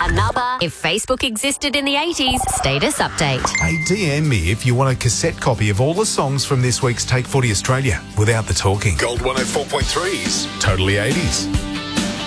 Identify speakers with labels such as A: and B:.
A: Another If Facebook Existed in the 80s status update.
B: Hey, DM me if you want a cassette copy of all the songs from this week's Take Footy Australia without the talking.
C: Gold 104.3's
B: Totally 80s.